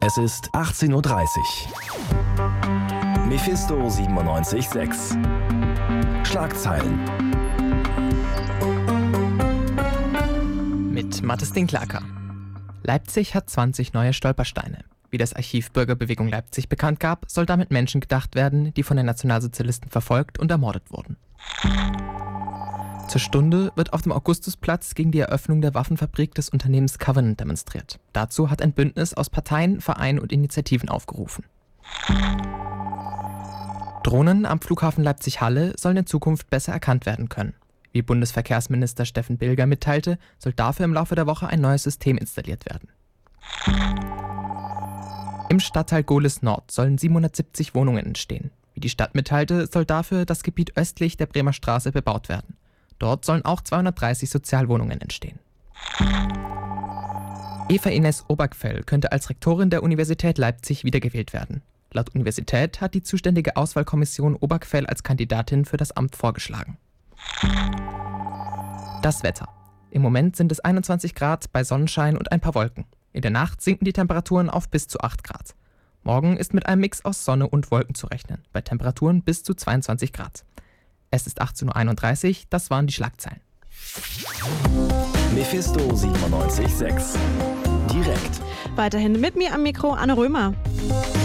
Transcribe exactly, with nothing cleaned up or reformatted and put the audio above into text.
Es ist achtzehn Uhr dreißig. Mephisto siebenundneunzig Komma sechs. Schlagzeilen. Mit Mathis Dinklacker. Leipzig hat zwanzig neue Stolpersteine. Wie das Archiv Bürgerbewegung Leipzig bekannt gab, soll damit Menschen gedacht werden, die von den Nationalsozialisten verfolgt und ermordet wurden. Zur Stunde wird auf dem Augustusplatz gegen die Eröffnung der Waffenfabrik des Unternehmens Covenant demonstriert. Dazu hat ein Bündnis aus Parteien, Vereinen und Initiativen aufgerufen. Drohnen am Flughafen Leipzig-Halle sollen in Zukunft besser erkannt werden können. Wie Bundesverkehrsminister Steffen Bilger mitteilte, soll dafür im Laufe der Woche ein neues System installiert werden. Im Stadtteil Gohlis Nord sollen siebenhundertsiebzig Wohnungen entstehen. Wie die Stadt mitteilte, soll dafür das Gebiet östlich der Bremer Straße bebaut werden. Dort sollen auch zweihundertdreißig Sozialwohnungen entstehen. Eva Ines Obergfell könnte als Rektorin der Universität Leipzig wiedergewählt werden. Laut Universität hat die zuständige Auswahlkommission Obergfell als Kandidatin für das Amt vorgeschlagen. Das Wetter. Im Moment sind es einundzwanzig Grad bei Sonnenschein und ein paar Wolken. In der Nacht sinken die Temperaturen auf bis zu acht Grad. Morgen ist mit einem Mix aus Sonne und Wolken zu rechnen, bei Temperaturen bis zu zweiundzwanzig Grad. Es ist achtzehn Uhr einunddreißig, das waren die Schlagzeilen. Mephisto siebenundneunzig Komma sechs. Direkt. Weiterhin mit mir am Mikro Anne Römer.